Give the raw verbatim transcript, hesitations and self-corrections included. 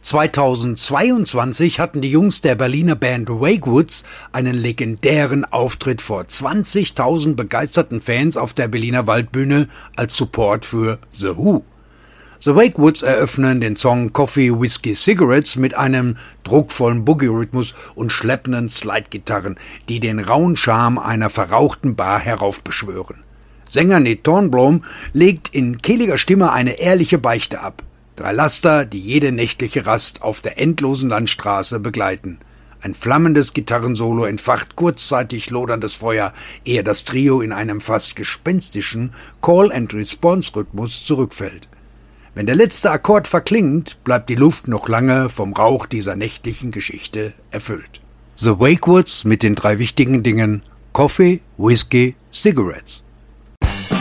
zweitausendzweiundzwanzig hatten die Jungs der Berliner Band Wakewoods einen legendären Auftritt vor zwanzigtausend begeisterten Fans auf der Berliner Waldbühne als Support für The Who. The Wakewoods eröffnen den Song Coffee, Whiskey, Cigarettes mit einem druckvollen Boogie-Rhythmus und schleppenden Slide-Gitarren, die den rauen Charme einer verrauchten Bar heraufbeschwören. Sänger Ned Thornblom legt in kehliger Stimme eine ehrliche Beichte ab. Drei Laster, die jede nächtliche Rast auf der endlosen Landstraße begleiten. Ein flammendes Gitarrensolo entfacht kurzzeitig loderndes Feuer, ehe das Trio in einem fast gespenstischen Call-and-Response-Rhythmus zurückfällt. Wenn der letzte Akkord verklingt, bleibt die Luft noch lange vom Rauch dieser nächtlichen Geschichte erfüllt. The Wakewoods mit den drei wichtigen Dingen Coffee, Whiskey, Cigarettes.